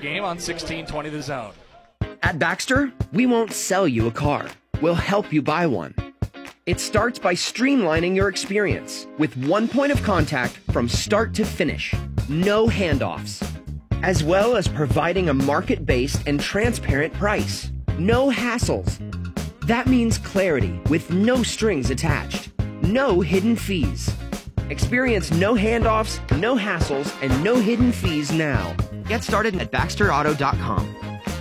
game on 1620 The Zone. At Baxter, we won't sell you a car. We'll help you buy one. It starts by streamlining your experience with one point of contact from start to finish. No handoffs. As well as providing a market-based and transparent price. No hassles. That means clarity with no strings attached. No hidden fees. Experience no handoffs, no hassles, and no hidden fees now. Get started at BaxterAuto.com.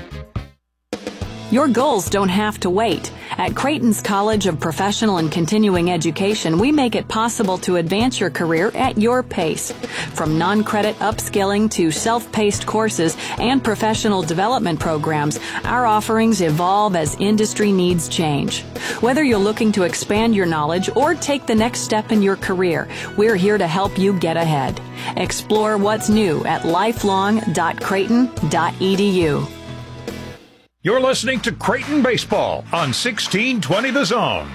Your goals don't have to wait. At Creighton's College of Professional and Continuing Education, we make it possible to advance your career at your pace. From non-credit upskilling to self-paced courses and professional development programs, our offerings evolve as industry needs change. Whether you're looking to expand your knowledge or take the next step in your career, we're here to help you get ahead. Explore what's new at lifelong.creighton.edu. You're listening to Creighton Baseball on 1620 The Zone.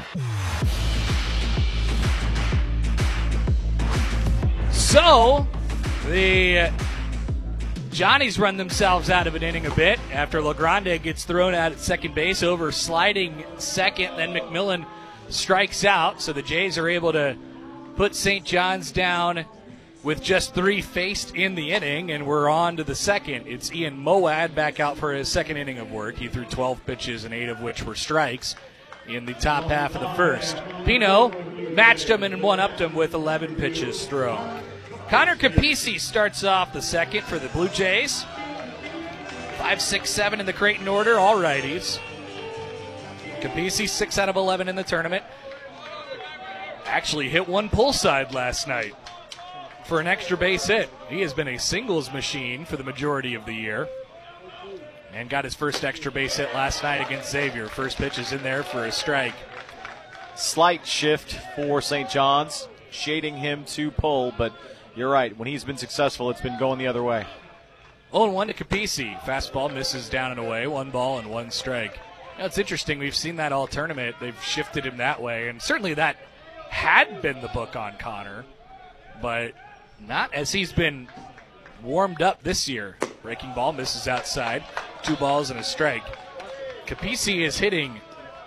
So, the Johnnies run themselves out of an inning a bit after LaGrande gets thrown out at second base over sliding second. Then McMillan strikes out, so the Jays are able to put St. John's down with just 3 faced in the inning, and we're on to the second. It's Ian Moad back out for his second inning of work. He threw 12 pitches, and 8 of which were strikes in the top half of the first. Pino matched him and one-upped him with 11 pitches thrown. Connor Capisi starts off the second for the Blue Jays. 5, 6, 7 in the Creighton order, all righties. Capisi 6 out of 11 in the tournament. Actually hit one pull side last night for an extra base hit. He has been a singles machine for the majority of the year and got his first extra base hit last night against Xavier. First pitch is in there for a strike. Slight shift for St. John's, shading him to pull, but you're right. When he's been successful, it's been going the other way. 0-1 to Capisi. Fastball misses down and away. 1 ball and 1 strike. Now, it's interesting. We've seen that all tournament. They've shifted him that way, and certainly that had been the book on Connor, but not as he's been warmed up this year. Breaking ball misses outside. 2 balls and a strike. Capisi is hitting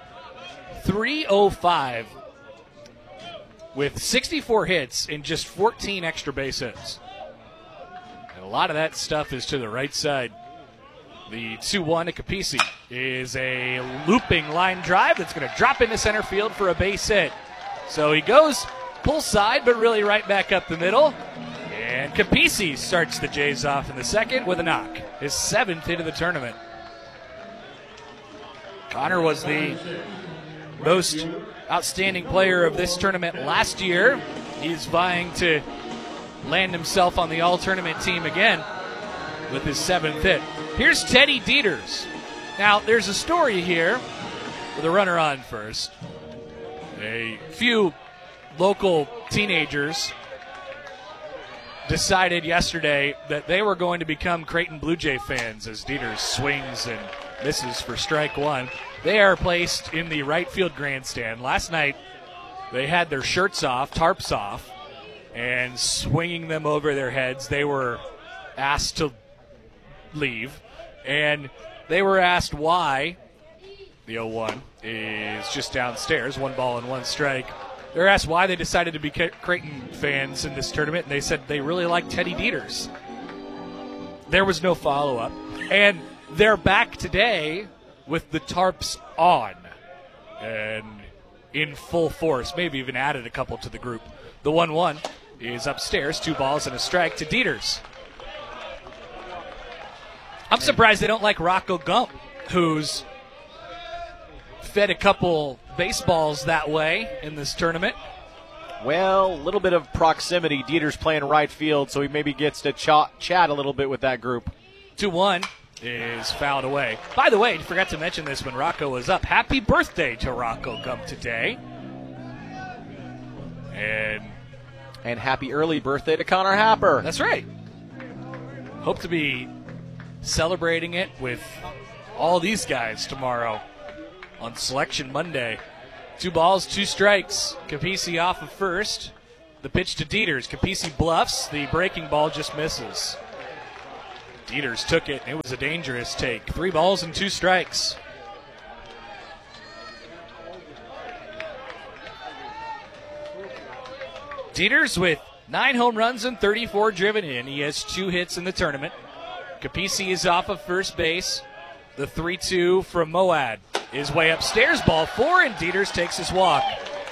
.305 with 64 hits in just 14 extra base hits. And a lot of that stuff is to the right side. The 2-1 to Capisi is a looping line drive that's going to drop into center field for a base hit. So he goes pull side, but really right back up the middle. And Capisi starts the Jays off in the second with a knock. His 7th hit of the tournament. Connor was the most outstanding player of this tournament last year. He's vying to land himself on the all-tournament team again with his 7th hit. Here's Teddy Dieters. Now, there's a story here with a runner on first. A few local teenagers decided yesterday that they were going to become Creighton Blue Jay fans as Dieters swings and misses for strike 1. They are placed in the right field grandstand. Last night, they had their shirts off, tarps off, and swinging them over their heads. They were asked to leave, and they were asked why. The 0-1 is just downstairs, 1 ball and 1 strike. They're asked why they decided to be Creighton fans in this tournament, and they said they really like Teddy Dieters. There was no follow-up. And they're back today with the tarps on and in full force, maybe even added a couple to the group. The 1-1 is upstairs, 2 balls and a strike to Dieters. I'm surprised they don't like Rocco Gump, who's fed a couple baseballs that way in this tournament. Well, a little bit of proximity. Dieters playing right field, so he maybe gets to chat a little bit with that group. 2-1 is fouled away. By the way, I forgot to mention this when Rocco was up. Happy birthday to Rocco Gump today. And happy early birthday to Connor Happer. That's right. Hope to be celebrating it with all these guys tomorrow on Selection Monday. 2 balls, 2 strikes. Capisi off of first. The pitch to Dieters. Capisi bluffs. The breaking ball just misses. Dieters took it. It was a dangerous take. 3 balls and 2 strikes. Dieters with 9 home runs and 34 driven in. He has 2 hits in the tournament. Capisi is off of first base. The 3-2 from Moad is way upstairs. Ball 4, and Dieters takes his walk.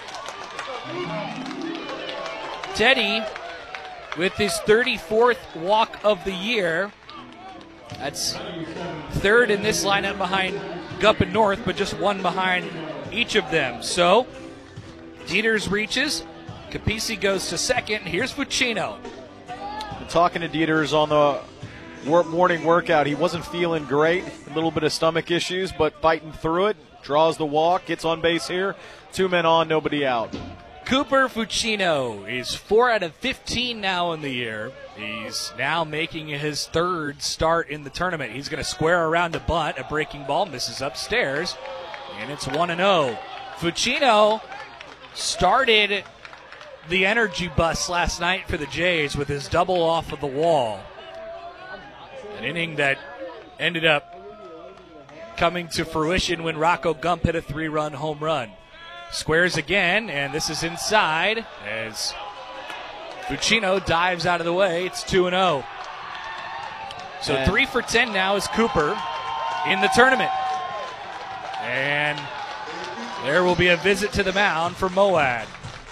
Teddy with his 34th walk of the year. That's 3rd in this lineup behind Gup and North, but just 1 behind each of them. So Dieters reaches. Capisi goes to second. Here's Fucino. Been talking to Dieters on the morning workout. He wasn't feeling great. A little bit of stomach issues, but fighting through it. Draws the walk. Gets on base here. 2 men on, nobody out. Cooper Fucino is 4 out of 15 now in the year. He's now making his 3rd start in the tournament. He's going to square around a bunt. A breaking ball misses upstairs, and it's 1-0. Fucino started the energy bus last night for the Jays with his double off of the wall. An inning that ended up coming to fruition when Rocco Gump hit a 3-run home run. Squares again, and this is inside as Fucino dives out of the way. It's 2-0. So 3 for 10 now is Cooper in the tournament. And there will be a visit to the mound for Moad.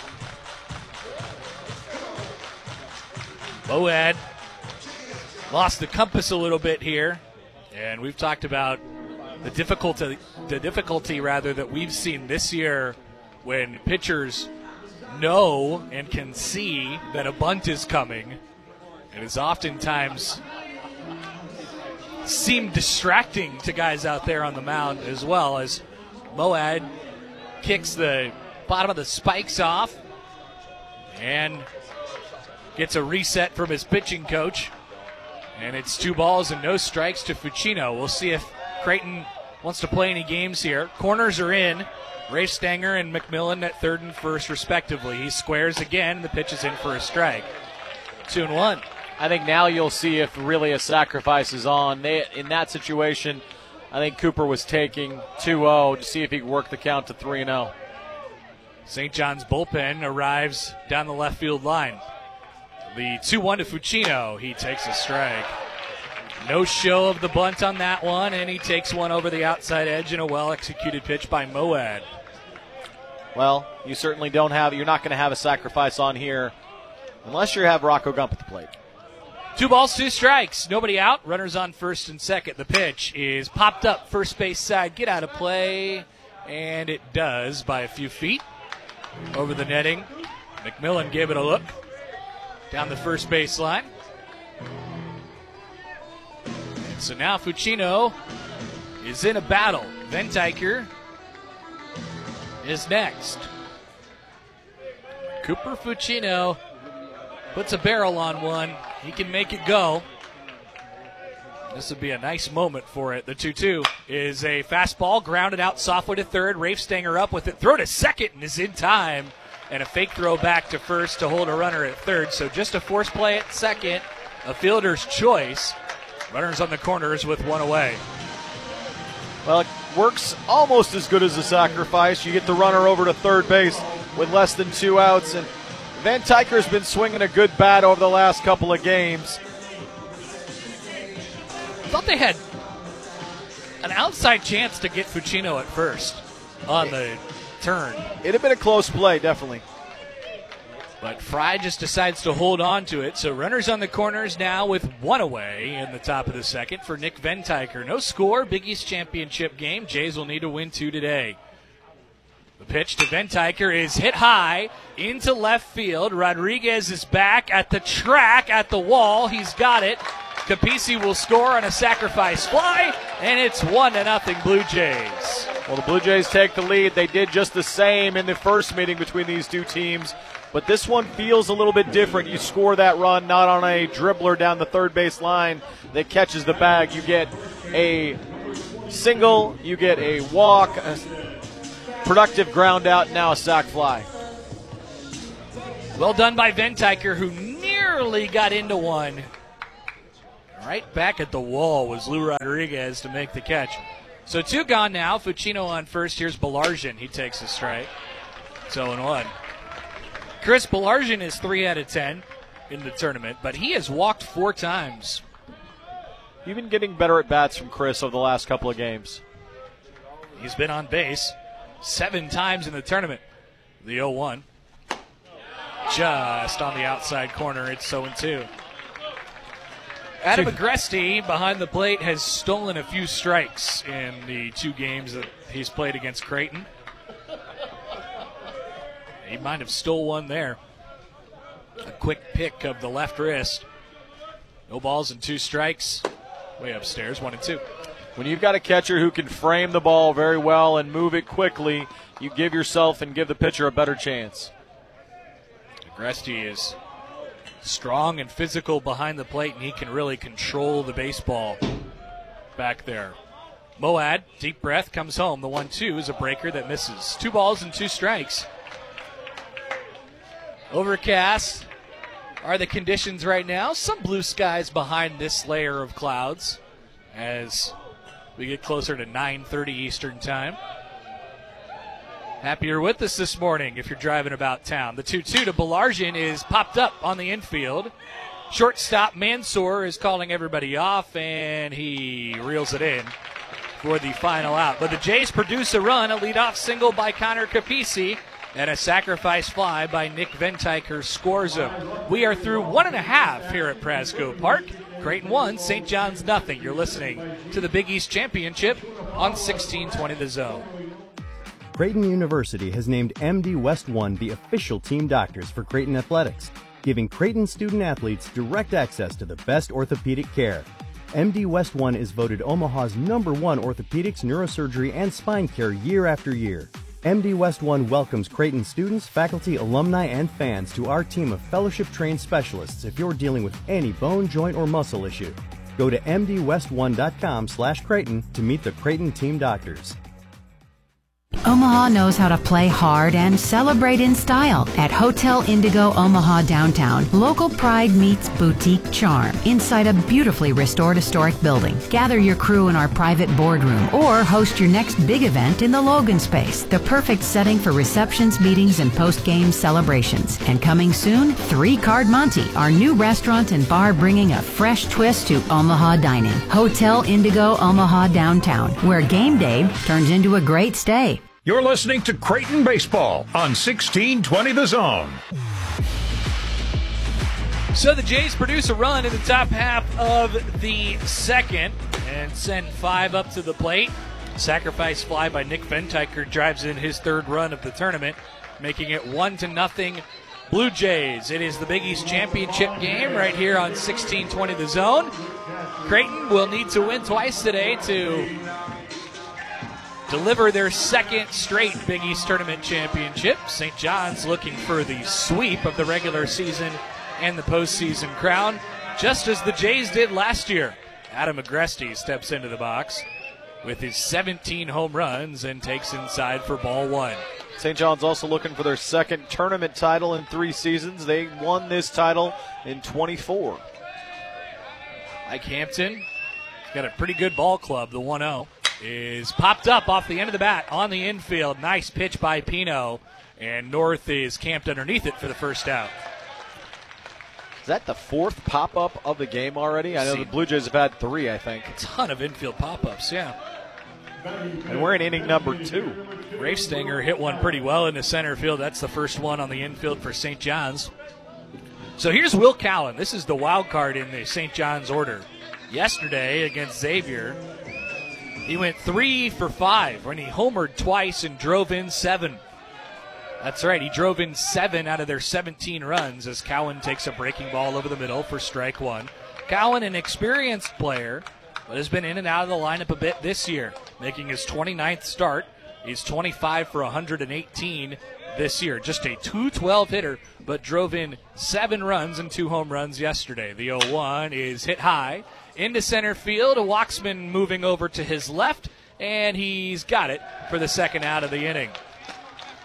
Moad lost the compass a little bit here, and we've talked about the difficulty that we've seen this year when pitchers know and can see that a bunt is coming. It is oftentimes seemed distracting to guys out there on the mound, as well as Moad kicks the bottom of the spikes off and gets a reset from his pitching coach. And it's 2 balls and no strikes to Fucino. We'll see if Creighton wants to play any games here. Corners are in. Rafe Stanger and McMillan at 3rd and 1st respectively. He squares again. The pitch is in for a strike. 2-1. I think now you'll see if really a sacrifice is on. In that situation, I think Cooper was taking 2-0 to see if he could work the count to 3-0. St. John's bullpen arrives down the left field line. The 2-1 to Fucino. He takes a strike. No show of the bunt on that one, and he takes one over the outside edge in a well-executed pitch by Moad. Well, you certainly don't have, you're not going to have a sacrifice on here unless you have Rocco Gump at the plate. 2 balls, 2 strikes. Nobody out. Runners on first and second. The pitch is popped up first base side. Get out of play. And it does by a few feet over the netting. McMillan gave it a look down the first base line. And so now Fucino is in a battle. Ventiker is next. Cooper Fucino puts a barrel on one. He can make it go. This would be a nice moment for it. The 2-2 is a fastball grounded out softly to third. Rafe Stanger up with it. Throw to second and is in time. And a fake throw back to first to hold a runner at third. So just a force play at second. A fielder's choice. Runners on the corners with one away. Well, it works almost as good as a sacrifice. You get the runner over to third base with less than 2 outs. And Ventiker's been swinging a good bat over the last couple of games. I thought they had an outside chance to get Fucino at first on the turn. It'd have been a close play, definitely. But Fry just decides to hold on to it. So runners on the corners now with one away in the top of the second for Nick Ventiker. No score, Big East Championship game. Jays will need to win 2 today. The pitch to Ventiker is hit high into left field. Rodriguez is back at the track, at the wall. He's got it. Capisi will score on a sacrifice fly, and it's 1-0 Blue Jays. Well, the Blue Jays take the lead. They did just the same in the first meeting between these two teams, but this one feels a little bit different. You score that run not on a dribbler down the third base line that catches the bag. You get a single, you get a walk, a productive ground out, now a sac fly. Well done by Ventiker, who nearly got into one Right back at the wall was Lou Rodriguez to make the catch. So 2 gone now. Fucino on first. Here's Balarzian. He takes a strike. It's 0-1. Chris Balarzian is 3 out of 10 in the tournament, but he has walked 4 times. You've been getting better at bats from Chris over the last couple of games. He's been on base 7 times in the tournament. The 0-1. Just on the outside corner. It's 0-2. Adam Agresti behind the plate has stolen a few strikes in the 2 games that he's played against Creighton. He might have stole one there. A quick pick of the left wrist. No balls and 2 strikes. Way upstairs, 1-2. When you've got a catcher who can frame the ball very well and move it quickly, you give yourself and give the pitcher a better chance. Agresti is strong and physical behind the plate, and he can really control the baseball back there. Moad, deep breath, comes home. The 1-2 is a breaker that misses. 2 balls and 2 strikes. Overcast are the conditions right now. Some blue skies behind this layer of clouds as we get closer to 9:30 Eastern time. Happy you're with us this morning if you're driving about town. The 2-2 to Balarzian is popped up on the infield. Shortstop Mansour is calling everybody off, and he reels it in for the final out. But the Jays produce a run, a leadoff single by Connor Capisi, and a sacrifice fly by Nick Ventiker scores him. We are through 1.5 here at Prasco Park. Creighton 1, St. John's nothing. You're listening to the Big East Championship on 1620 The Zone. Creighton University has named MD West One the official team doctors for Creighton Athletics, giving Creighton student athletes direct access to the best orthopedic care. MD West One is voted Omaha's #1 orthopedics, neurosurgery, and spine care year after year. MD West One welcomes Creighton students, faculty, alumni, and fans to our team of fellowship-trained specialists if you're dealing with any bone, joint, or muscle issue. Go to mdwest1.com/Creighton to meet the Creighton team doctors. Omaha knows how to play hard and celebrate in style at Hotel Indigo Omaha Downtown. Local pride meets boutique charm inside a beautifully restored historic building. Gather your crew in our private boardroom or host your next big event in the Logan Space, the perfect setting for receptions, meetings, and post-game celebrations. And coming soon, 3 Card Monte, our new restaurant and bar bringing a fresh twist to Omaha dining. Hotel Indigo Omaha Downtown, where game day turns into a great stay. You're listening to Creighton Baseball on 1620 The Zone. So the Jays produce a run in the top half of the second and send 5 up to the plate. Sacrifice fly by Nick Ventiker drives in his 3rd run of the tournament, making it 1-0 Blue Jays. It is the Big East Championship game right here on 1620 The Zone. Creighton will need to win twice today to deliver their 2nd straight Big East Tournament championship. St. John's looking for the sweep of the regular season and the postseason crown, just as the Jays did last year. Adam Agresti steps into the box with his 17 home runs and takes inside for ball 1. St. John's also looking for their 2nd tournament title in 3 seasons. They won this title in 24. Mike Hampton, he's got a pretty good ball club. The 1-0 is popped up off the end of the bat on the infield. Nice pitch by Pino, and North is camped underneath it for the first out. Is that the 4th pop-up of the game already? I know the Blue Jays have had 3, I think. A ton of infield pop-ups, yeah. And we're in inning number 2. Rafe Stanger hit one pretty well into center field. That's the first one on the infield for St. John's. So here's Will Cowan. This is the wild card in the St. John's order. Yesterday against Xavier, he went 3 for 5 when he homered twice and drove in 7. That's right, he drove in 7 out of their 17 runs as Cowan takes a breaking ball over the middle for strike 1. Cowan, an experienced player, but has been in and out of the lineup a bit this year, making his 29th start. He's 25 for 118 this year. Just a .212 hitter, but drove in 7 runs and 2 home runs yesterday. The 0-1 is hit high into center field. A Walksman moving over to his left, and he's got it for the 2nd out of the inning.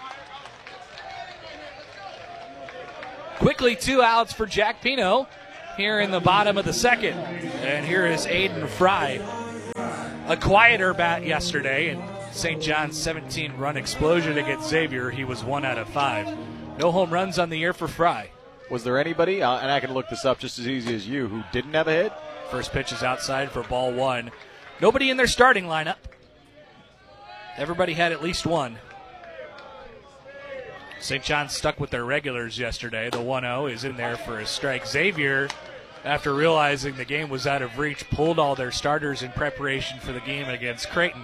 Quickly 2 outs for Jack Pino. here in the bottom of the second. And here is Aiden Fry. A quieter bat yesterday in St. John's 17-run explosion against Xavier. He was 1 out of 5. No home runs on the year for Fry. Was there anybody, and I can look this up just as easy as you, who didn't have a hit? First pitch is outside for ball 1. Nobody in their starting lineup. Everybody had at least one. St. John's stuck with their regulars yesterday. The 1-0 is in there for a strike. Xavier, after realizing the game was out of reach, pulled all their starters in preparation for the game against Creighton.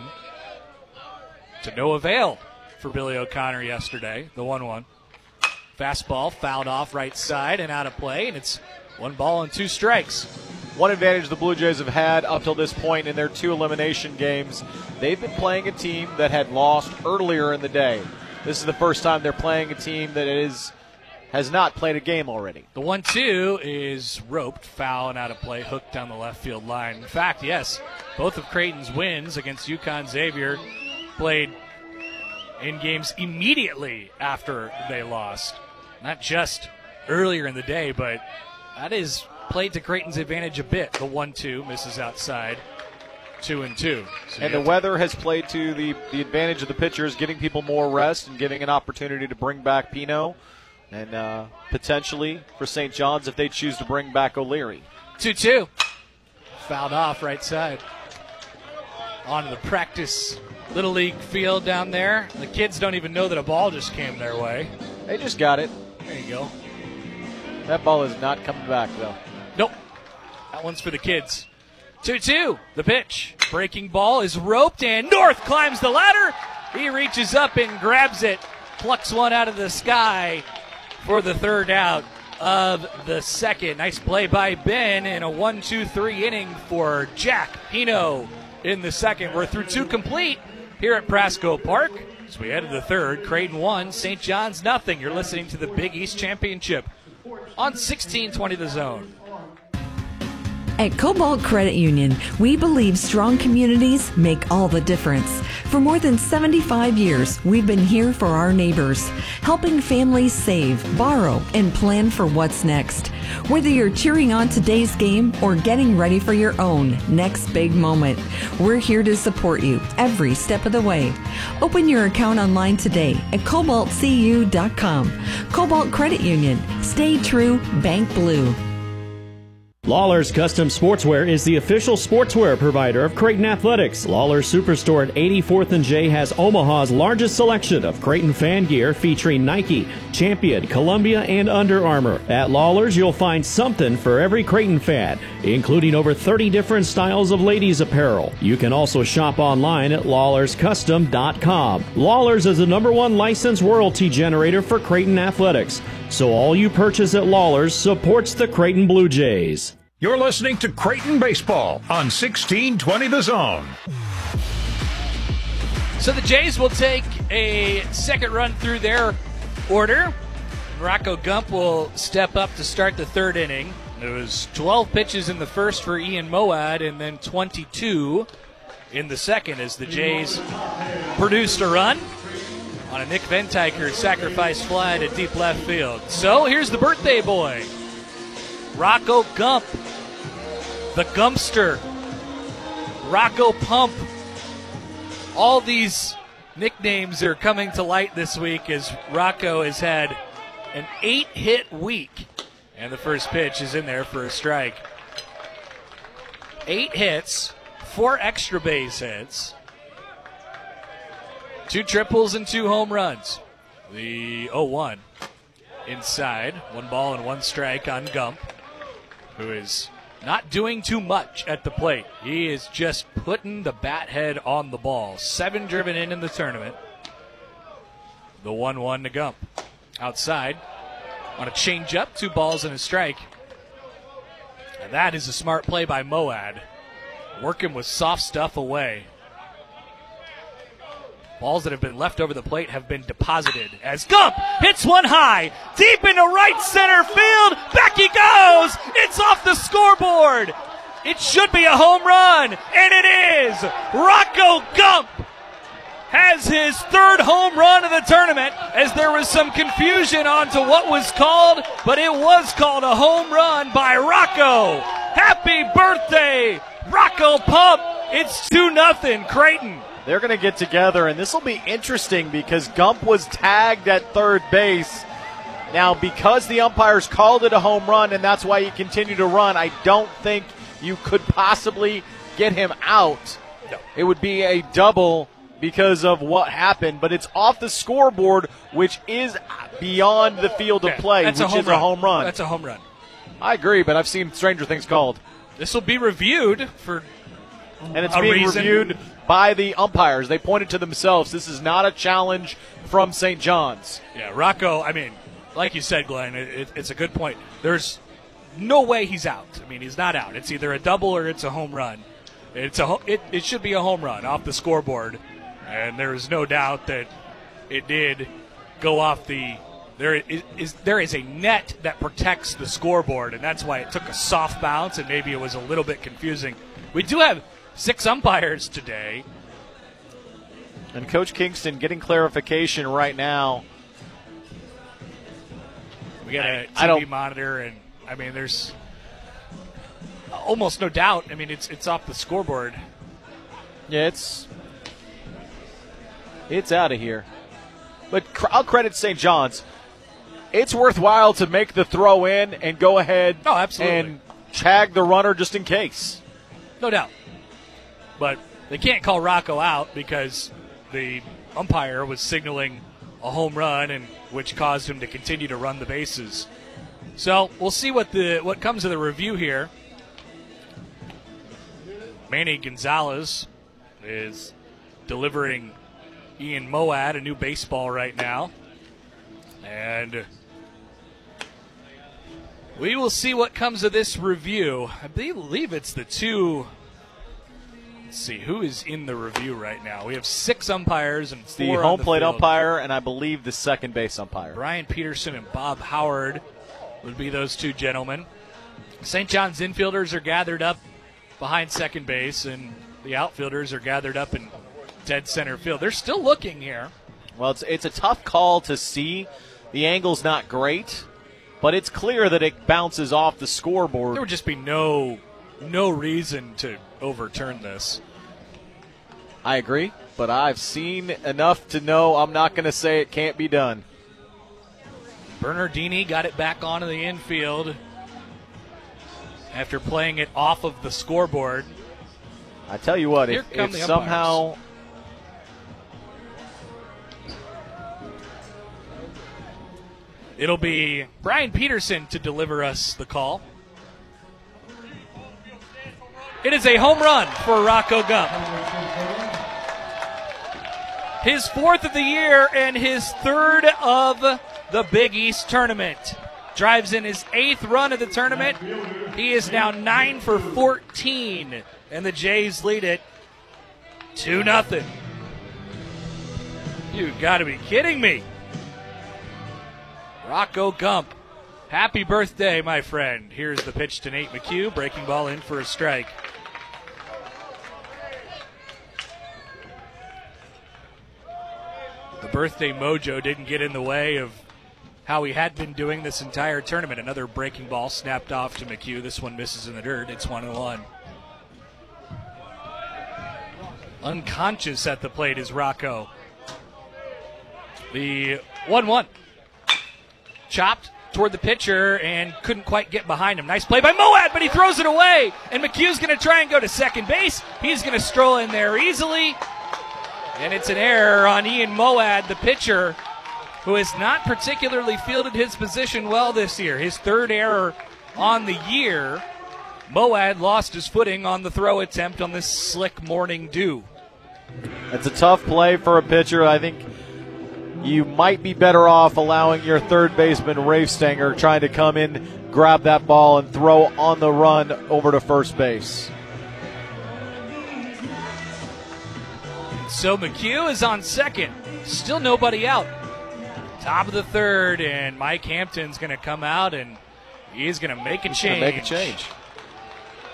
To no avail for Billy O'Connor yesterday. The 1-1. Fastball fouled off right side and out of play, and it's 1 ball and 2 strikes. One advantage the Blue Jays have had up till this point in their 2 elimination games, they've been playing a team that had lost earlier in the day. This is the first time they're playing a team that has not played a game already. The 1-2 is roped, foul and out of play, hooked down the left field line. In fact, yes, both of Creighton's wins against UConn Xavier played in games immediately after they lost. Not just earlier in the day, but that is played to Creighton's advantage a bit. The 1-2 misses outside, 2-2. And the weather has played to the advantage of the pitchers, giving people more rest and giving an opportunity to bring back Pino and potentially for St. John's if they choose to bring back O'Leary. 2-2. Fouled off right side. Onto the practice Little League field down there. The kids don't even know that a ball just came their way. They just got it. There you go. That ball is not coming back, though. Nope. That one's for the kids. 2-2. The pitch. Breaking ball is roped, and North climbs the ladder. He reaches up and grabs it. Plucks one out of the sky for the 3rd out of the second. Nice play by Ben in a 1-2-3 inning for Jack Pino in the second. We're through 2 complete here at Prasco Park. As we head to the 3rd, Creighton 1, St. John's nothing. You're listening to the Big East Championship on 1620 The Zone. At Cobalt Credit Union, we believe strong communities make all the difference. For more than 75 years, we've been here for our neighbors, helping families save, borrow, and plan for what's next. Whether you're cheering on today's game or getting ready for your own next big moment, we're here to support you every step of the way. Open your account online today at cobaltcu.com. Cobalt Credit Union. Stay true, bank blue. Lawler's Custom Sportswear is the official sportswear provider of Creighton Athletics. Lawler's Superstore at 84th and J has Omaha's largest selection of Creighton fan gear featuring Nike, Champion, Columbia, and Under Armour. At Lawler's, you'll find something for every Creighton fan, including over 30 different styles of ladies' apparel. You can also shop online at lawlerscustom.com. Lawler's is the #1 licensed royalty generator for Creighton Athletics, so all you purchase at Lawler's supports the Creighton Blue Jays. You're listening to Creighton Baseball on 1620 The Zone. So the Jays will take a second run through their order. Rocco Gump will step up to start the 3rd inning. There was 12 pitches in the first for Ian Moad and then 22 in the second as the Jays produced a run on a Nick Ventiker sacrifice fly to deep left field. So here's the birthday boy, Rocco Gump, the Gumpster, Rocco Pump. All these nicknames are coming to light this week as Rocco has had an 8-hit week. And the first pitch is in there for a strike. 8 hits, 4 extra base hits, 2 triples and 2 home runs. The 0-1 inside, 1 ball and 1 strike on Gump, who is not doing too much at the plate. He is just putting the bat head on the ball. 7 driven in the tournament. The 1-1 to Gump. Outside, on a change-up, 2 balls and a strike. And that is a smart play by Moad, working with soft stuff away. Balls that have been left over the plate have been deposited as Gump hits one high, deep into right center field. Back he goes. It's off the scoreboard. It should be a home run, and it is. Rocco Gump has his third home run of the tournament, as there was some confusion onto what was called, but it was called a home run by Rocco. Happy birthday, Rocco Pump. It's 2-0 Creighton. They're going to get together, and this will be interesting because Gump was tagged at third base. Now, because the umpires called it a home run, and that's why he continued to run, I don't think you could possibly get him out. No. It would be a double because of what happened, but it's off the scoreboard, which is beyond the field of play, which is a home run. That's a home run. I agree, but I've seen stranger things called. This will be reviewed for and it's being reviewed by the umpires. They pointed to themselves. This is not a challenge from St. John's. Yeah, Rocco, I mean, like you said, Glenn, it's a good point. There's no way he's out. I mean, he's not out. It's either a double or it's a home run. It should be a home run off the scoreboard, and there is no doubt that it did go off the – there is a net that protects the scoreboard, and that's why it took a soft bounce, and maybe it was a little bit confusing. We do have 6 umpires today. And Coach Kingston getting clarification right now. We got a TV monitor, and, I mean, there's almost no doubt. I mean, it's off the scoreboard. Yeah, it's out of here. But I'll credit St. John's. It's worthwhile to make the throw in and go ahead and tag the runner just in case. No doubt. But they can't call Rocco out because the umpire was signaling a home run, and which caused him to continue to run the bases. So we'll see what comes of the review here. Manny Gonzalez is delivering Ian Moad a new baseball right now. And we will see what comes of this review. I believe it's the two. Let's see, who is in the review right now? We have 6 umpires and 4 the on home the plate field. umpire, and I believe the second base umpire. Brian Peterson and Bob Howard would be those 2 gentlemen. St. John's infielders are gathered up behind second base, and the outfielders are gathered up in dead center field. They're still looking here. Well, it's a tough call to see. The angle's not great, but it's clear that it bounces off the scoreboard. There would just be no reason to overturn this. I agree, but I've seen enough to know I'm not going to say it can't be done. Bernardini got it back onto the infield after playing it off of the scoreboard. I tell you what, Here come if the somehow it'll be Brian Peterson to deliver us the call. It is a home run for Rocco Gump. His 4th of the year and his 3rd of the Big East tournament. Drives in his 8th run of the tournament. He is now 9 for 14, and the Jays lead it 2-0. You got to be kidding me. Rocco Gump, happy birthday, my friend. Here's the pitch to Nate McHugh. Breaking ball in for a strike. The birthday mojo didn't get in the way of how he had been doing this entire tournament. Another breaking ball snapped off to McHugh. This one misses in the dirt. It's 1-1. Unconscious at the plate is Rocco. The 1-1. Chopped toward the pitcher and couldn't quite get behind him. Nice play by Moad, but he throws it away. And McHugh's going to try and go to second base. He's going to stroll in there easily. And it's an error on Ian Moad, the pitcher, who has not particularly fielded his position well this year. His 3rd error on the year. Moad lost his footing on the throw attempt on this slick morning dew. It's a tough play for a pitcher. I think you might be better off allowing your third baseman, Rafe Stenger, trying to come in, grab that ball, and throw on the run over to first base. So McHugh is on second. Still nobody out. Top of the 3rd, and Mike Hampton's going to come out, and he's going to make a change.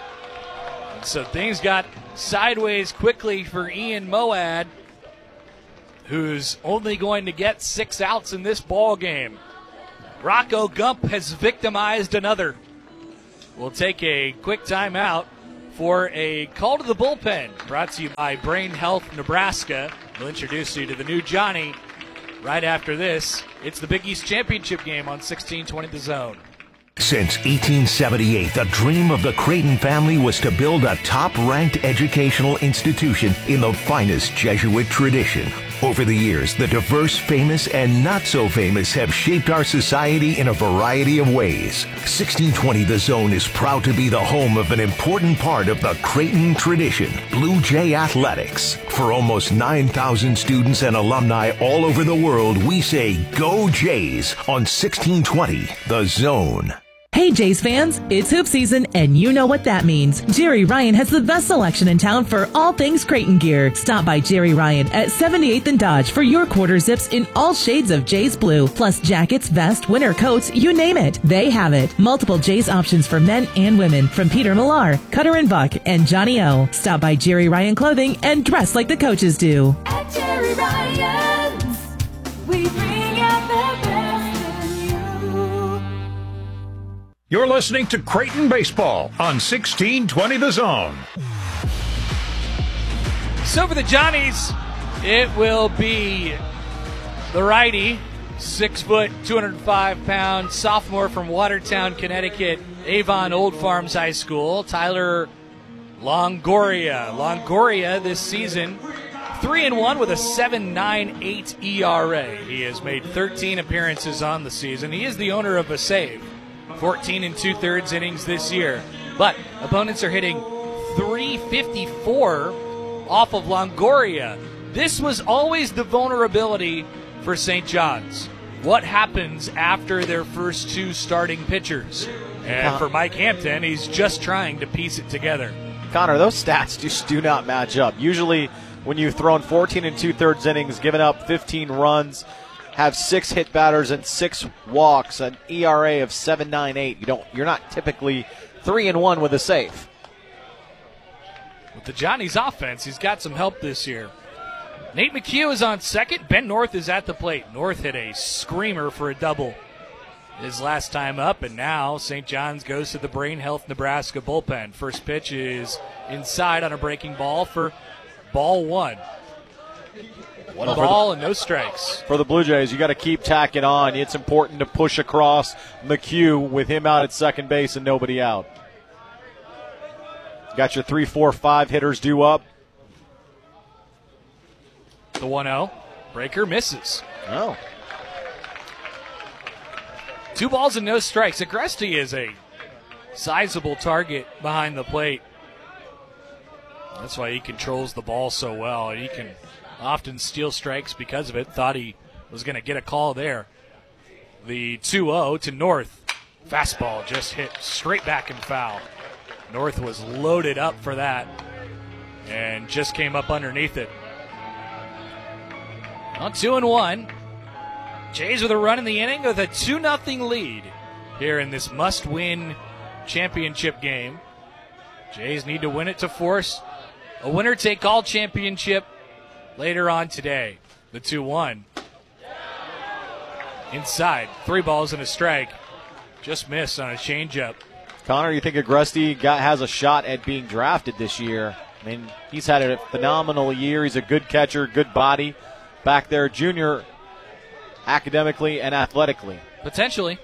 So things got sideways quickly for Ian Moad. who's only going to get 6 outs in this ball game. Rocco Gump has victimized another. We'll take a quick timeout for a call to the bullpen, brought to you by Brain Health Nebraska. We'll introduce you to the new Johnny right after this. It's the Big East Championship game on 1620 The Zone. Since 1878, the dream of the Creighton family was to build a top-ranked educational institution in the finest Jesuit tradition. Over the years, the diverse, famous, and not-so-famous have shaped our society in a variety of ways. 1620 The Zone is proud to be the home of an important part of the Creighton tradition, Blue Jay Athletics. For almost 9,000 students and alumni all over the world, we say Go Jays on 1620 The Zone. Hey Jays fans, it's hoop season and you know what that means. Jerry Ryan has the best selection in town for all things Creighton gear. Stop by Jerry Ryan at 78th and Dodge for your quarter zips in all shades of Jays blue. Plus jackets, vests, winter coats, you name it. They have it. Multiple Jays options for men and women from Peter Millar, Cutter and Buck, and Johnny O. Stop by Jerry Ryan Clothing and dress like the coaches do. At Jerry Ryan's, we bring out the best in you. You're listening to Creighton Baseball on 1620 The Zone. So for the Johnnies, it will be the righty, 6 foot, 205 pound sophomore from Watertown, Connecticut, Avon Old Farms High School, Tyler Longoria. Longoria this season, 3-1 with a 7.98 ERA. He has made 13 appearances on the season. He is the owner of a save. 14 2/3 innings this year. But opponents are hitting .354 off of Longoria. This was always the vulnerability for St. John's. What happens after their first 2 starting pitchers? And for Mike Hampton, he's just trying to piece it together. Connor, those stats just do not match up. Usually when you've thrown 14 2/3 innings, given up 15 runs, have 6 hit batters and 6 walks, an ERA of 7.98. You're not typically 3-1 with a save. With the Johnny's offense, he's got some help this year. Nate McHugh is on second. Ben North is at the plate. North hit a screamer for a double his last time up, and now St. John's goes to the Brain Health Nebraska bullpen. First pitch is inside on a breaking ball for ball 1. One ball and no strikes. For the Blue Jays, you got to keep tacking on. It's important to push across McHugh with him out at second base and nobody out. Got your 3, 4, 5 hitters due up. The 1-0. Breaker misses. Oh. 2 balls and no strikes. Agresti is a sizable target behind the plate. That's why he controls the ball so well. He can often steal strikes because of it. Thought he was going to get a call there. The 2-0 to North. Fastball just hit straight back and foul. North was loaded up for that and just came up underneath it. On 2-1. Jays with a run in the inning with a 2-0 lead here in this must-win championship game. Jays need to win it to force a winner-take-all championship later on today. The 2-1. Inside. 3 balls and a strike. Just missed on a changeup. Connor, you think Agresti has a shot at being drafted this year? I mean, he's had a phenomenal year. He's a good catcher, good body back there. Junior academically and athletically. Potentially.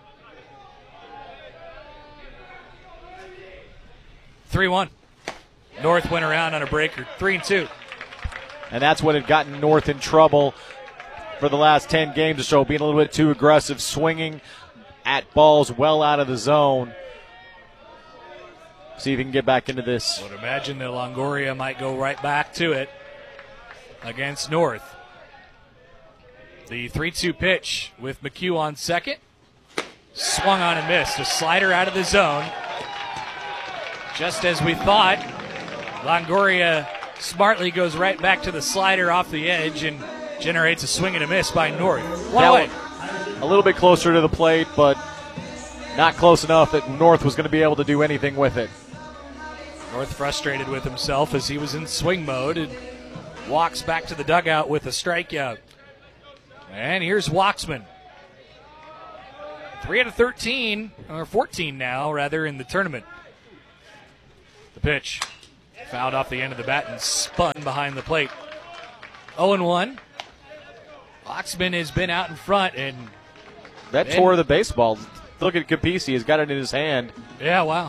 3-1. North went around on a breaker. 3-2. And that's what had gotten North in trouble for the last 10 games or so, being a little bit too aggressive, swinging at balls well out of the zone. See if he can get back into this. I would imagine that Longoria might go right back to it against North. The 3-2 pitch with McHugh on second. Swung on and missed. A slider out of the zone. Just as we thought, Longoria smartly goes right back to the slider off the edge and generates a swing and a miss by North. One away. A little bit closer to the plate, but not close enough that North was going to be able to do anything with it. North frustrated with himself as he was in swing mode and walks back to the dugout with a strikeout. And here's Waxman. 3 out of 13, or 14 now, rather, in the tournament. The pitch. Fouled off the end of the bat and spun behind the plate. 0-1. Waxman has been out in front, and that tore the baseball. Look at Capisi. He's got it in his hand. Yeah, wow.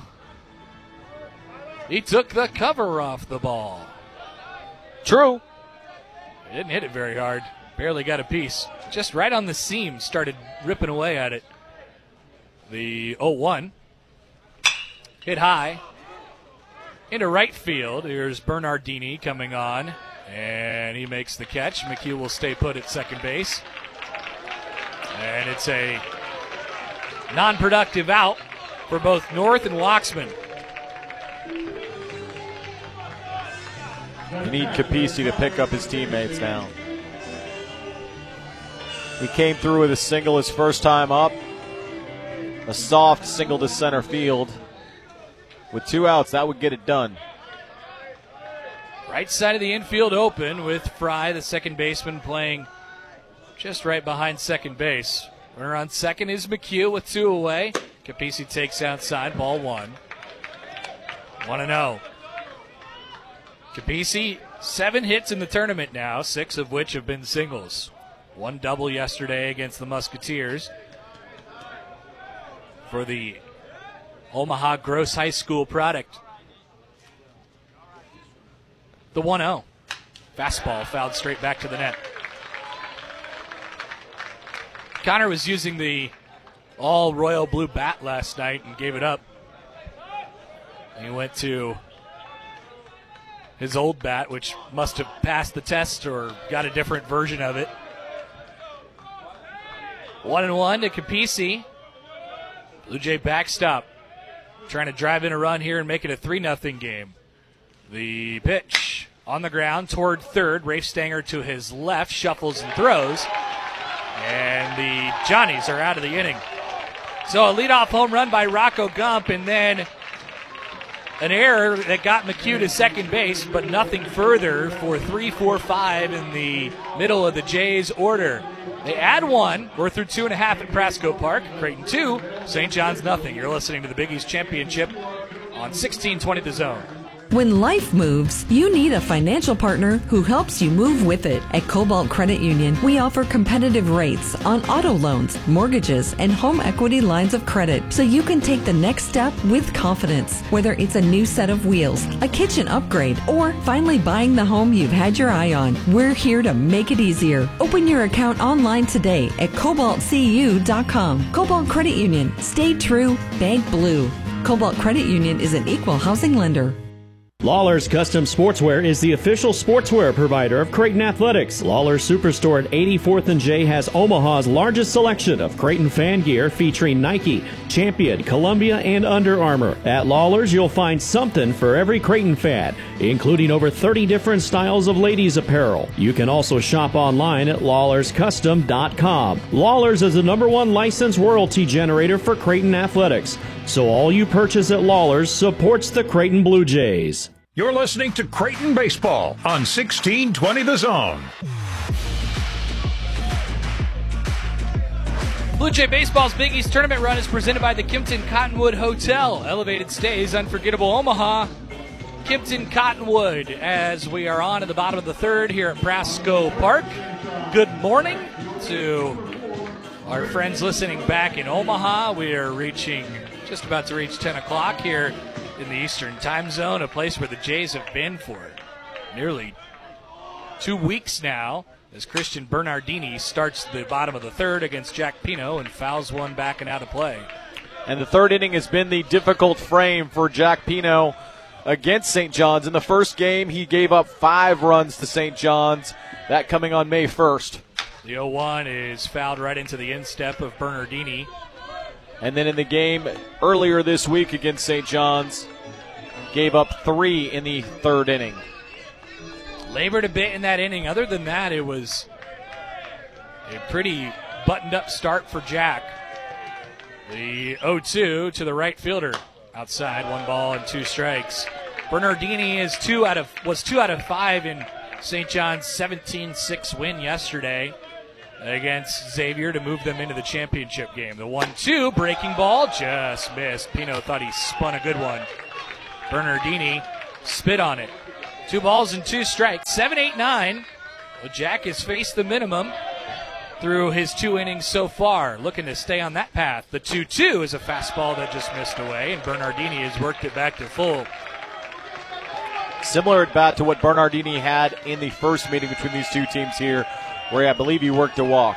He took the cover off the ball. True. He didn't hit it very hard. Barely got a piece. Just right on the seam, started ripping away at it. The 0-1. Hit high. Into right field. Here's Bernardini coming on. And he makes the catch. McHugh will stay put at second base. And it's a non-productive out for both North and Waxman. You need Capisi to pick up his teammates now. He came through with a single his first time up. A soft single to center field. With 2 outs, that would get it done. Right side of the infield open with Fry, the second baseman, playing just right behind second base. Runner on second is McHugh with 2 away. Capisi takes outside, ball 1. 1-0. Capisi, 7 hits in the tournament now, 6 of which have been singles. 1 double yesterday against the Musketeers for the Omaha Gross High School product. The 1-0. Fastball fouled straight back to the net. Connor was using the all royal blue bat last night and gave it up. He went to his old bat, which must have passed the test or got a different version of it. 1-1 to Capisi. Blue Jay backstop. Trying to drive in a run here and make it a 3-0 game. The pitch on the ground toward third. Rafe Stanger to his left, shuffles and throws. And the Johnnies are out of the inning. So a leadoff home run by Rocco Gump, and then an error that got McHugh to second base, but nothing further for 3-4-5 in the middle of the Jays' order. They add 1. We're through 2.5 at Prasco Park. Creighton 2, St. John's nothing. You're listening to the Big East Championship on 1620 The Zone. When life moves, you need a financial partner who helps you move with it. At Cobalt Credit Union, we offer competitive rates on auto loans, mortgages, and home equity lines of credit, so you can take the next step with confidence. Whether it's a new set of wheels, a kitchen upgrade, or finally buying the home you've had your eye on, we're here to make it easier. Open your account online today at cobaltcu.com. Cobalt Credit Union. Stay true, bank blue. Cobalt Credit Union is an equal housing lender. Lawler's Custom Sportswear is the official sportswear provider of Creighton Athletics. Lawler's Superstore at 84th and J has Omaha's largest selection of Creighton fan gear featuring Nike, Champion, Columbia, and Under Armour. At Lawler's, you'll find something for every Creighton fan, including over 30 different styles of ladies' apparel. You can also shop online at lawlerscustom.com. Lawler's is the #1 licensed royalty generator for Creighton Athletics, so all you purchase at Lawler's supports the Creighton Blue Jays. You're listening to Creighton Baseball on 1620 The Zone. Blue Jay Baseball's Big East Tournament run is presented by the Kimpton Cottonwood Hotel. Elevated stays, unforgettable Omaha. Kimpton Cottonwood, as we are on at the bottom of the third here at Prasco Park. Good morning to our friends listening back in Omaha. We are just about to reach 10 o'clock here in the Eastern Time Zone, a place where the Jays have been for nearly 2 weeks now, as Christian Bernardini starts the bottom of the third against Jack Pino and fouls one back and out of play. And the third inning has been the difficult frame for Jack Pino against St. John's. In the first game, he gave up 5 runs to St. John's, that coming on May 1st. The 0-1 is fouled right into the instep of Bernardini. And then in the game earlier this week against St. John's, gave up 3 in the third inning. Labored a bit in that inning. Other than that, it was a pretty buttoned-up start for Jack. The 0-2 to the right fielder. Outside, 1 ball and 2 strikes. Bernardini was 2 out of 5 in St. John's 17-6 win yesterday against Xavier to move them into the championship game. The 1-2 breaking ball just missed. Pino thought he spun a good one. Bernardini spit on it. 2 balls and 2 strikes. 7-8-9. Well, Jack has faced the minimum through his 2 innings so far, looking to stay on that path. The 2-2 is a fastball that just missed away, and Bernardini has worked it back to full. Similar at bat to what Bernardini had in the first meeting between these two teams here, where I believe he worked a walk.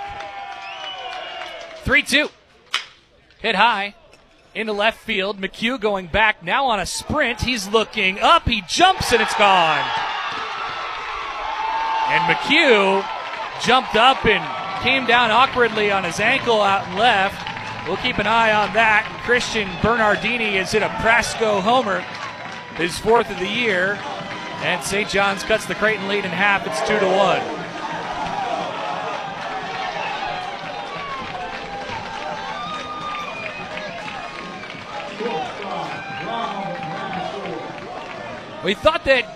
3-2. Hit high into left field. McHugh going back now on a sprint. He's looking up. He jumps, and it's gone. And McHugh jumped up and came down awkwardly on his ankle out and left. We'll keep an eye on that. And Christian Bernardini has hit a Prasco homer, his 4th of the year. And St. John's cuts the Creighton lead in half. It's 2-1. We thought that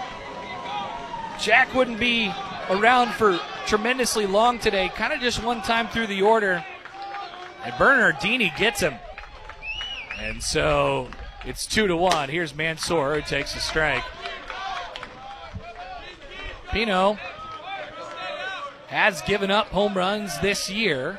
Jack wouldn't be around for tremendously long today. Kind of just one time through the order. And Bernardini gets him. And so it's 2-1. Here's Mansour who takes a strike. Pino has given up home runs this year,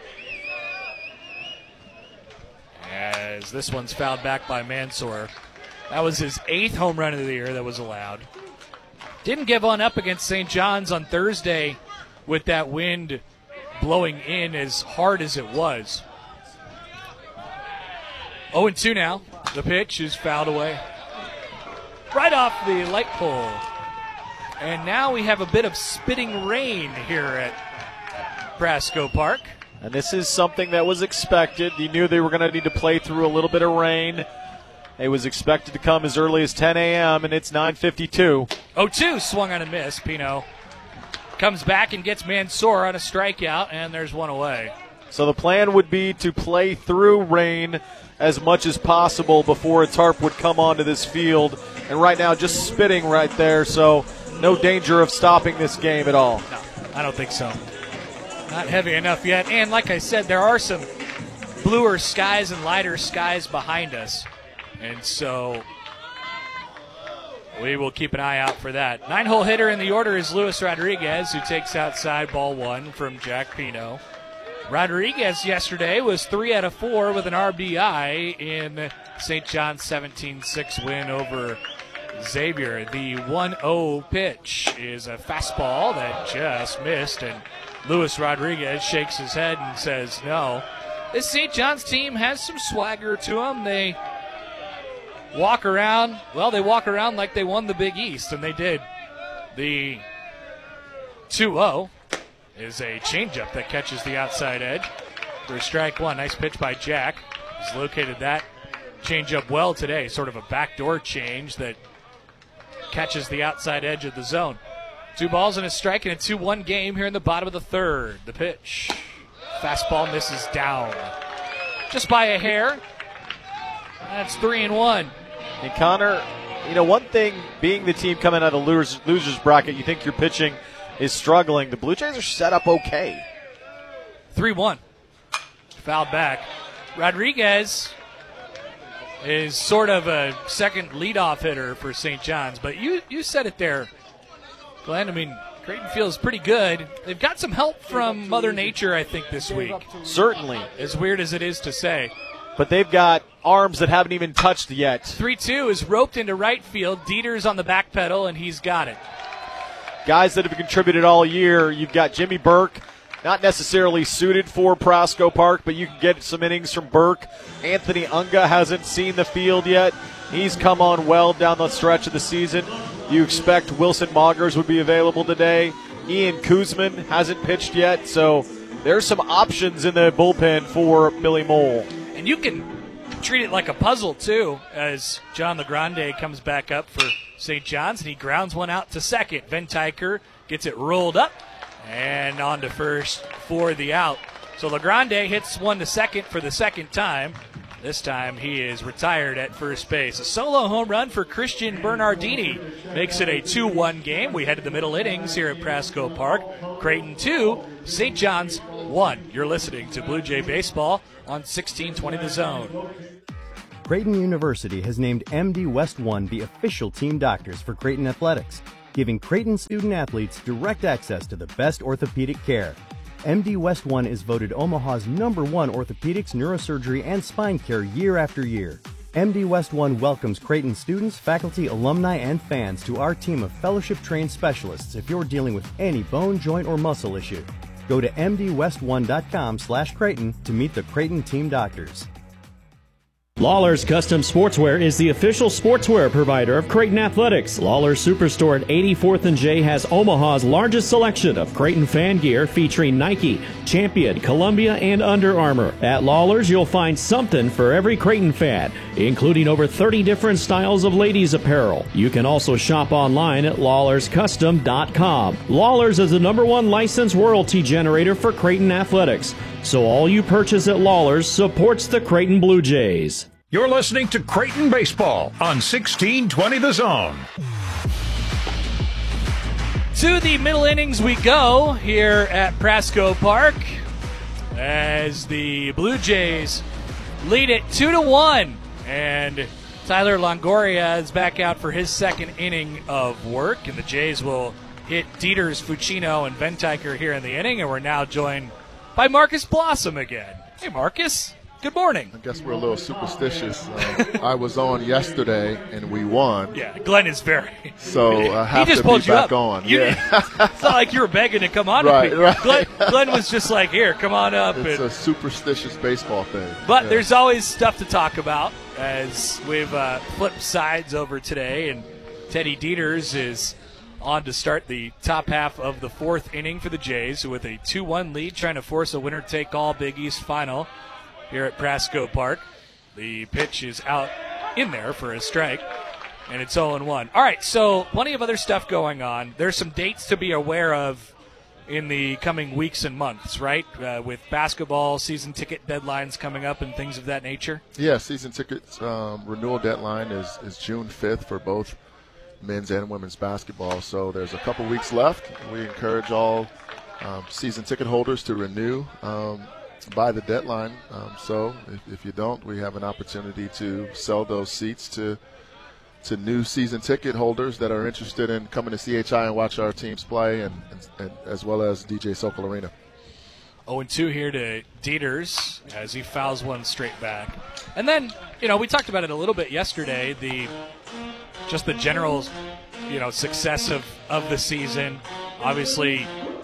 as this one's fouled back by Mansour. That was his 8th home run of the year that was allowed. Didn't give one up against St. John's on Thursday with that wind blowing in as hard as it was. 0-2 now. The pitch is fouled away right off the light pole. And now we have a bit of spitting rain here at Prasco Park. And this is something that was expected. You knew they were going to need to play through a little bit of rain. It was expected to come as early as 10 a.m., and it's 9:52. 0-2 swung on a miss. Pino comes back and gets Mansour on a strikeout, and there's one away. So the plan would be to play through rain as much as possible before a tarp would come onto this field. And right now, just spitting right there, so no danger of stopping this game at all. No, I don't think so. Not heavy enough yet. And like I said, there are some bluer skies and lighter skies behind us. And so we will keep an eye out for that. 9-hole hitter in the order is Luis Rodriguez, who takes outside ball 1 from Jack Pino. Rodriguez yesterday was 3 out of 4 with an RBI in St. John's 17-6 win over Xavier. The 1-0 pitch is a fastball that just missed, and Luis Rodriguez shakes his head and says no. This St. John's team has some swagger to them. They walk around like they won the Big East, and they did. The 2-0 is a changeup that catches the outside edge for strike 1. Nice pitch by Jack. He's located that changeup well today, sort of a backdoor change that catches the outside edge of the zone. 2 balls and a strike in a 2-1 game here in the bottom of the 3rd. The pitch. Fastball misses down. Just by a hair. That's 3-1. And Connor, one thing being the team coming out of the losers bracket, you think your pitching is struggling. The Blue Jays are set up okay. 3-1. Fouled back. Rodriguez is sort of a second leadoff hitter for St. John's, but you said it there, Glenn. I mean, Creighton feels pretty good. They've got some help from Mother Nature, I think, this week. Certainly. As weird as it is to say. But they've got arms that haven't even touched yet. 3-2 is roped into right field. Dieter's on the back pedal, and he's got it. Guys that have contributed all year. You've got Jimmy Burke, not necessarily suited for Prasco Park, but you can get some innings from Burke. Anthony Unga hasn't seen the field yet. He's come on well down the stretch of the season. You expect Wilson Moggers would be available today. Ian Kuzman hasn't pitched yet, so there's some options in the bullpen for Billy Mole. And you can treat it like a puzzle, too, as John LeGrande comes back up for St. John's, and he grounds one out to second. Ventiker gets it rolled up and on to first for the out. So LeGrande hits one to second for the second time. This time he is retired at first base. A solo home run for Christian Bernardini makes it a 2-1 game. We head to the middle innings here at Prasco Park. Creighton 2, St. John's 1. You're listening to Blue Jay Baseball on 1620 The Zone. Creighton University has named MD West 1 the official team doctors for Creighton Athletics, giving Creighton student athletes direct access to the best orthopedic care. MD West 1 is voted Omaha's #1 orthopedics, neurosurgery, and spine care year after year. MD West 1 welcomes Creighton students, faculty, alumni, and fans to our team of fellowship-trained specialists if you're dealing with any bone, joint, or muscle issue. Go to mdwest1.com/Creighton to meet the Creighton team doctors. Lawler's Custom Sportswear is the official sportswear provider of Creighton Athletics. Lawler's Superstore at 84th and J has Omaha's largest selection of Creighton fan gear featuring Nike, Champion, Columbia, and Under Armour. At Lawler's, you'll find something for every Creighton fan, including over 30 different styles of ladies' apparel. You can also shop online at lawlerscustom.com. Lawler's is the #1 licensed royalty generator for Creighton Athletics, so all you purchase at Lawler's supports the Creighton Blue Jays. You're listening to Creighton Baseball on 1620 The Zone. To the middle innings we go here at Prasco Park as the Blue Jays lead it 2-1. And Tyler Longoria is back out for his second inning of work. And the Jays will hit Dieters, Fucino, and Ventiker here in the inning. And we're now joined by Marcus Blossom again. Hey, Marcus. Good morning. I guess we're a little superstitious. I was on yesterday, and we won. Yeah, Glenn is very. So I have he just to pulled be you back up. on. It's not like you were begging to come on. Right, with me. right. Glenn was just like, here, come on up. It's a superstitious baseball thing. But there's always stuff to talk about as we've flipped sides over today, and Teddy Dieters is on to start the top half of the fourth inning for the Jays with a 2-1 lead, trying to force a winner-take-all Big East final here at Prasco Park. The pitch is out in there for a strike, and it's 0-1. All right, so plenty of other stuff going on. There's some dates to be aware of in the coming weeks and months, right? With basketball, season ticket deadlines coming up and things of that nature. Yeah, season tickets renewal deadline is June 5th for both men's and women's basketball. So there's a couple weeks left. We encourage all season ticket holders to renew by the deadline. So if you don't, we have an opportunity to sell those seats to new season ticket holders that are interested in coming to CHI and watch our teams play, and as well as DJ Sokol Arena. 0-2 here to Dieters as he fouls one straight back. And then, we talked about it a little bit yesterday, the general, success of the season. Obviously,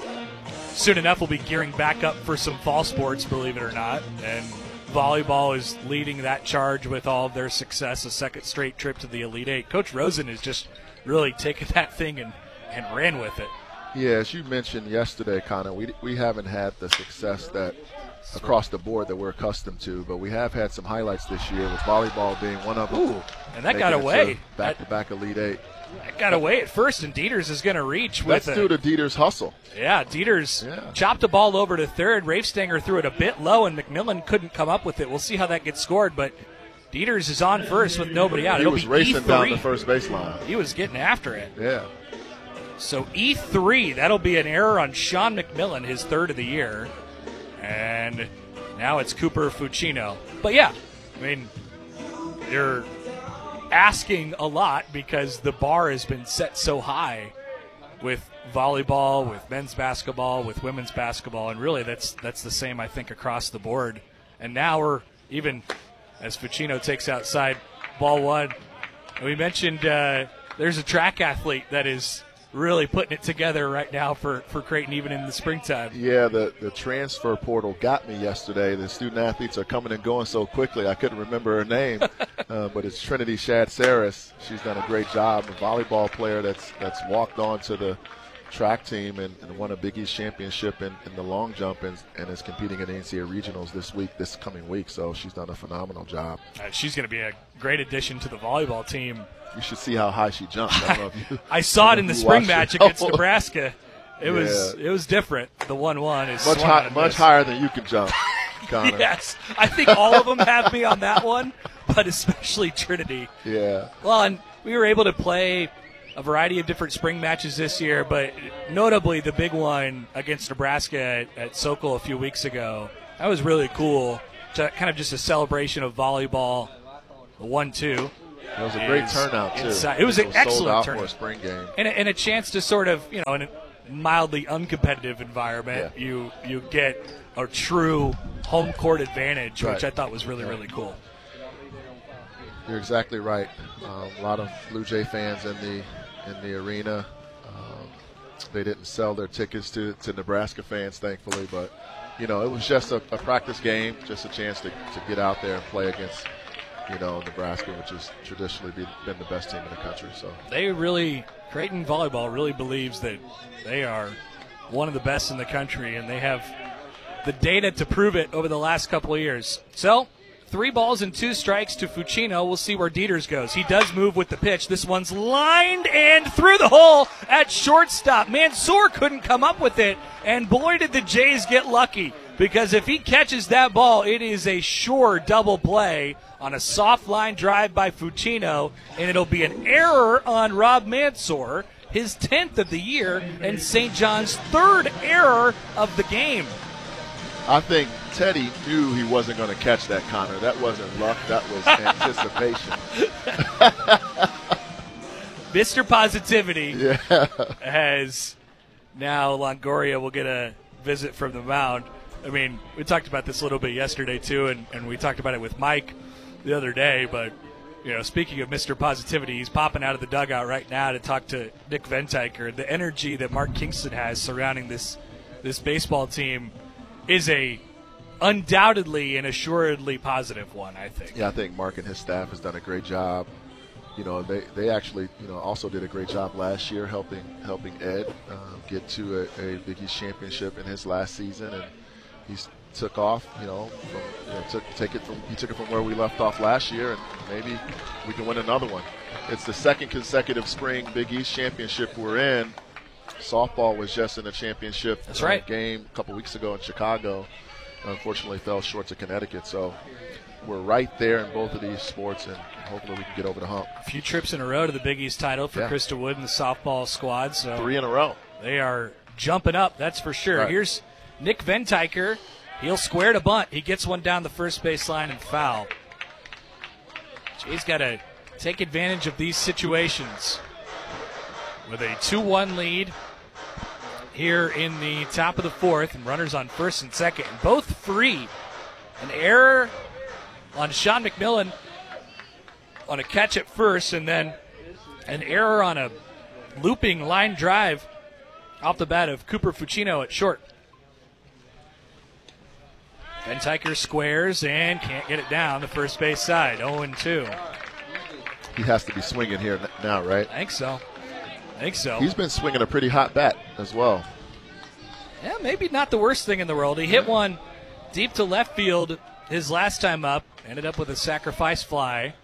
soon enough we'll be gearing back up for some fall sports, believe it or not. And volleyball is leading that charge with all of their success, a second straight trip to the Elite Eight. Coach Rosen has just really taken that thing and ran with it. Yeah, as you mentioned yesterday, Connor, we haven't had the success that across the board that we're accustomed to, but we have had some highlights this year, with volleyball being one of them. Ooh, and that got away. Back-to-back Elite Eight. That got away at first, and Dieters is going to reach Let's with do the Dieters hustle. Yeah, Dieters chopped a ball over to third. Rafe Stanger threw it a bit low, and McMillan couldn't come up with it. We'll see how that gets scored, but Dieters is on first with nobody out. He was racing down the first baseline. He was getting after it. Yeah. So E3, that'll be an error on Sean McMillan, his third of the year. And now it's Cooper Fucino. But yeah, you're asking a lot because the bar has been set so high with volleyball, with men's basketball, with women's basketball, and really that's the same, I think, across the board. And now we're even, as Fucino takes outside ball one, and we mentioned there's a track athlete that is really putting it together right now for Creighton, even in the springtime. Yeah, the transfer portal got me yesterday. The student athletes are coming and going so quickly, I couldn't remember her name. But it's Trinity Shad-Saris. She's done a great job. A volleyball player that's walked on to the track team and won a Big East championship in the long jump and is competing in the NCAA regionals this coming week. So she's done a phenomenal job. She's going to be a great addition to the volleyball team. You should see how high she jumped. I don't know if you, I saw it in the spring match against Nebraska. It was different. The 1-1 is much higher than you can jump. Connor. Yes, I think all of them have me on that one, but especially Trinity. Yeah. Well, and we were able to play a variety of different spring matches this year, but notably the big one against Nebraska at Sokol a few weeks ago. That was really cool. Kind of just a celebration of volleyball, 1-2. It was a great turnout, too. It was an sold excellent out turnout. for a spring game. And a chance to sort of, in a mildly uncompetitive environment, you get a true home court advantage, which I thought was really, really cool. You're exactly right. A lot of Blue Jay fans in the arena. They didn't sell their tickets to Nebraska fans, thankfully, but it was just a practice game, just a chance to get out there and play against Nebraska, which has traditionally been the best team in the country. So Creighton volleyball really believes that they are one of the best in the country, and they have the data to prove it over the last couple of years. So 3 balls and 2 strikes to Fucino. We'll see where Dieters goes. He does move with the pitch. This one's lined and through the hole at shortstop. Mansour couldn't come up with it, and boy did the Jays get lucky, because if he catches that ball, it is a sure double play on a soft line drive by Fucino, and it'll be an error on Rob Mansour, his 10th of the year, and St. John's 3rd error of the game. I think Teddy knew he wasn't going to catch that, Connor. That wasn't luck. That was anticipation. Mr. Positivity has now Longoria will get a visit from the mound. I mean, we talked about this a little bit yesterday, too, and we talked about it with Mike the other day. But, speaking of Mr. Positivity, he's popping out of the dugout right now to talk to Nick Ventiker. The energy that Mark Kingston has surrounding this baseball team is a undoubtedly and assuredly positive one, I think. Yeah, I think Mark and his staff has done a great job. They actually also did a great job last year helping Ed get to a Big East championship in his last season, and he's took off. Took it from where we left off last year, and maybe we can win another one. It's the 2nd consecutive spring Big East championship we're in. Softball was just in a championship game a couple weeks ago in Chicago. Unfortunately, fell short to Connecticut. So we're right there in both of these sports, and hopefully we can get over the hump. A few trips in a row to the Big East title for Krista Wood and the softball squad. So 3 in a row. They are jumping up, that's for sure. Right. Here's Nick Ventiker. He'll square to bunt. He gets one down the first base line and foul. Jay's got to take advantage of these situations with a 2-1 lead here in the top of the 4th, and runners on first and second, and both free. An error on Sean McMillan on a catch at first, and then an error on a looping line drive off the bat of Cooper Fucino at short. Ventiker squares and can't get it down the first base side, 0-2. He has to be swinging here now, right? I think so. He's been swinging a pretty hot bat as well. Yeah, maybe not the worst thing in the world. He hit one deep to left field his last time up. Ended up with a sacrifice fly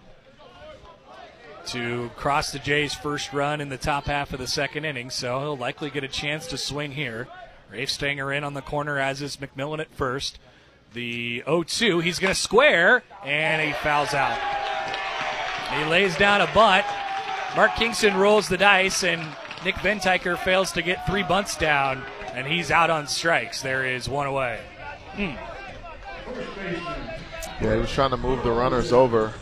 to cross the Jays' first run in the top half of the 2nd inning. So he'll likely get a chance to swing here. Rafe Stanger in on the corner, as is McMillan at first. The 0-2, he's going to square, and he fouls out. He lays down a bunt. Mark Kingston rolls the dice, and Nick Ventiker fails to get 3 bunts down, and he's out on strikes. There is one away. Yeah, he was trying to move the runners over.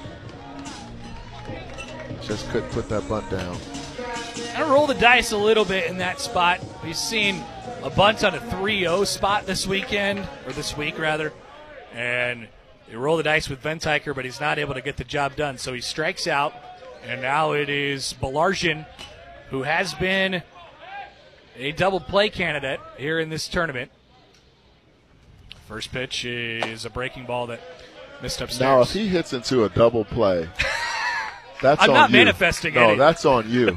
Just couldn't put that bunt down. I roll the dice a little bit in that spot. We've seen a bunt on a 3-0 spot this week, rather. And they roll the dice with Ventiker, but he's not able to get the job done. So he strikes out. And now it is Balarjian, who has been a double play candidate here in this tournament. First pitch is a breaking ball that missed upstairs. Now, if he hits into a double play, that's I'm on not you. manifesting No, any. that's on you.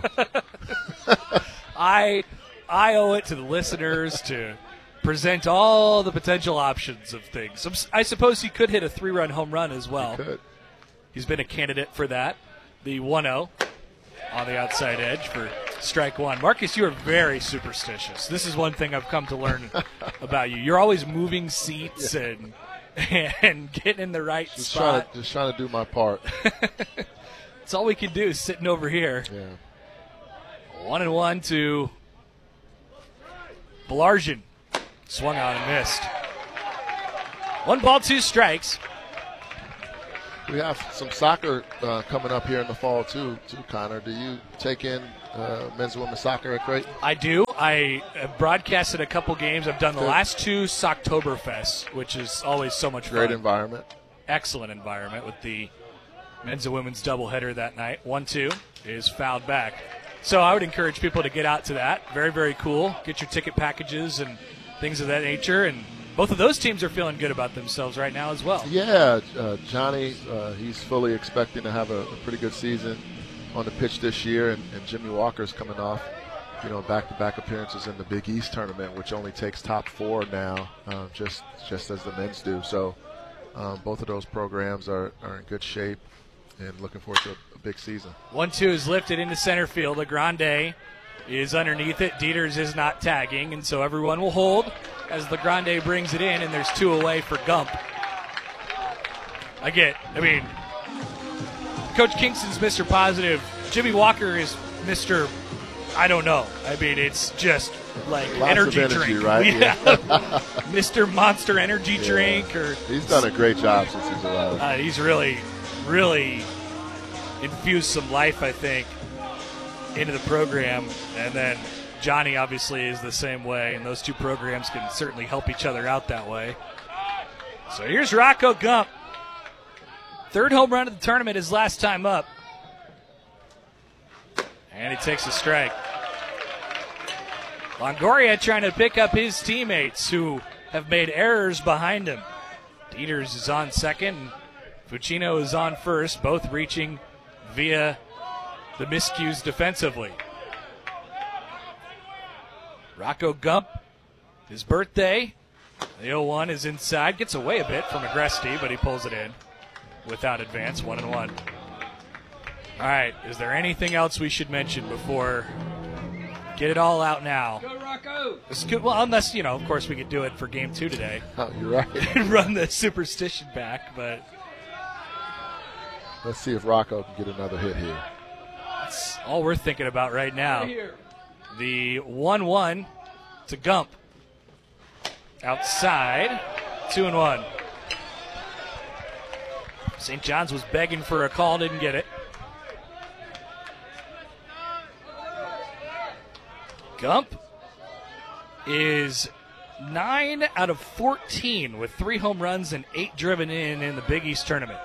I owe it to the listeners to present all the potential options of things. I suppose he could hit a 3-run home run as well. He could. He's been a candidate for that. The 1-0 on the outside edge for strike one. Marcus, you are very superstitious. This is one thing I've come to learn about you. You're always moving seats and and getting in the right just spot. Just trying to do my part. That's all we can do, sitting over here. Yeah. 1-1 to Belargin. Swung out and missed. 1 ball, 2 strikes. We have some soccer coming up here in the fall, too, Connor. Do you take in men's and women's soccer at Creighton? I do. I have broadcasted a couple games. I've done the last 2 Socktoberfests, which is always so much fun. Great environment. Excellent environment with the men's and women's doubleheader that night. 1-2 is fouled back. So I would encourage people to get out to that. Very, very cool. Get your ticket packages and things of that nature. And both of those teams are feeling good about themselves right now as well. Yeah, Johnny, he's fully expecting to have a pretty good season on the pitch this year, and Jimmy Walker's coming off, back-to-back appearances in the Big East tournament, which only takes top 4 now, just as the men's do. So both of those programs are in good shape and looking forward to a big season. 1-2 is lifted into center field. LeGrande is underneath it. Dieters is not tagging, and so everyone will hold as LeGrande brings it in, and there's 2 away for Gump. Coach Kingston's Mr. Positive. Jimmy Walker is Mr. I don't know. it's just like Lots energy of energy, drink. right? Yeah. Mr. Monster Energy Drink. He's done a great job since he's arrived. He's really, really infused some life, I think, into the program. And then Johnny obviously is the same way, and those 2 programs can certainly help each other out that way. So here's Rocco Gump. 3rd home run of the tournament, his last time up. And he takes a strike. Longoria trying to pick up his teammates who have made errors behind him. Dieters is on second. Fucino is on first, both reaching via the miscues defensively. Rocco Gump, his birthday. The 0-1 is inside. Gets away a bit from Agresti, but he pulls it in without advance. 1-1. All right, is there anything else we should mention before get it all out now? Go Rocco! Well, unless, of course we could do it for game 2 today. Oh, you're right. And run the superstition back, but let's see if Rocco can get another hit here. that's all we're thinking about right now. The 1-1 to Gump. Outside, 2-1. St. John's was begging for a call, didn't get it. Gump is 9 out of 14 with 3 home runs and 8 driven in the Big East tournament.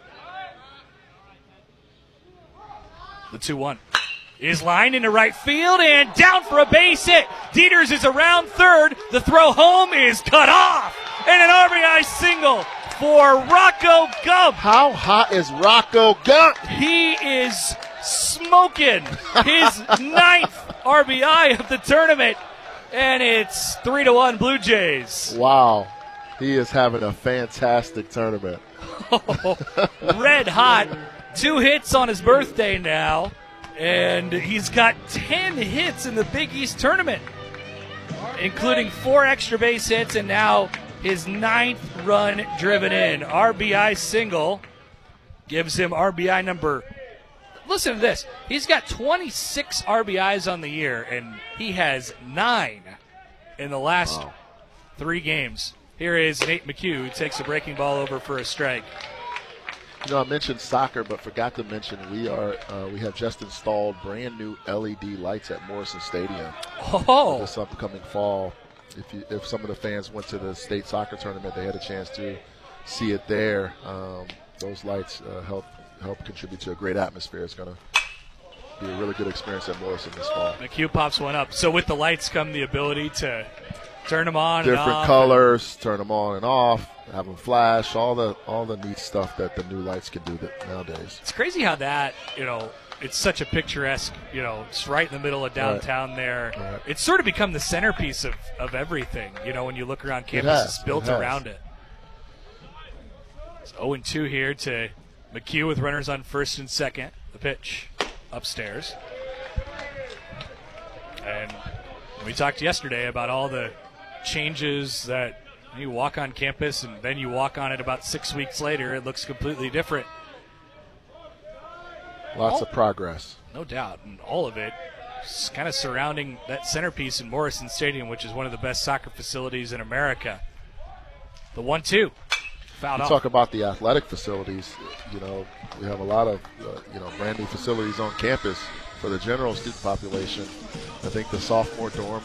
The 2-1 is lined into right field and down for a base hit. Dieters is around third. The throw home is cut off. And an RBI single for Rocco Gump. How hot is Rocco Gump? He is smoking his 9th RBI of the tournament. And it's 3-1 Blue Jays. Wow. He is having a fantastic tournament. Red hot. 2 hits on his birthday now. And he's got 10 hits in the Big East tournament, including 4 extra base hits, and now his 9th run driven in. RBI single gives him RBI number. Listen to this. He's got 26 RBIs on the year, and he has 9 in the last 3 games. Here is Nate McHugh, who takes a breaking ball over for a strike. I mentioned soccer, but forgot to mention we have just installed brand new LED lights at Morrison Stadium. Oh, this upcoming fall. If some of the fans went to the state soccer tournament, they had a chance to see it there. Those lights help contribute to a great atmosphere. It's going to be a really good experience at Morrison this fall. McHugh pops one up. So with the lights come the ability to turn them on different and off. Colors, turn them on and off, have them flash, all the neat stuff that the new lights can do nowadays. It's crazy how that, it's such a picturesque, it's right in the middle of downtown there. Right. It's sort of become the centerpiece of everything, when you look around campus, it's built around it. It's 0-2 here to McHugh with runners on first and second. The pitch upstairs. And we talked yesterday about all the changes that You walk on campus, and then you walk on it about 6 weeks later. It looks completely different. Lots of progress. No doubt, and all of it kind of surrounding that centerpiece in Morrison Stadium, which is one of the best soccer facilities in America. The 1-2. Fouled off. Talk about the athletic facilities. You know, we have a lot of, brand new facilities on campus for the general student population. I think the sophomore dorm